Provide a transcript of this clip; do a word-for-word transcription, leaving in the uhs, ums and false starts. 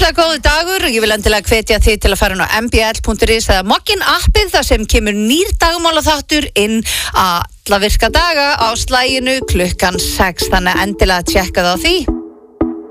Stórkostlega góður dagur, ég vil endilega hvetja þið til að fara inn á m b l punktur is eða Mokkin appið þar sem kemur nýr dagmálaþáttur inn alla virka daga á slaginu klukkan sex, þannig endilega tjekka það á því.